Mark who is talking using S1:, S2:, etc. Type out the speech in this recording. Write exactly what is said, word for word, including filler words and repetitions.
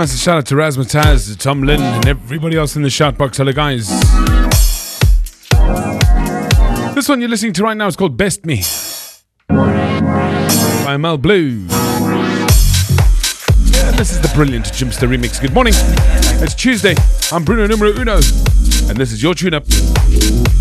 S1: Massive shout out to Razzmatazz, to Tom Lynn, and everybody else in the shout box. Hello, guys. This one you're listening to right now is called Best Me by Mel Blue. Yeah, this is the brilliant Jimster remix. Good morning. It's Tuesday. I'm Bruno Numero Uno, and this is your tune up.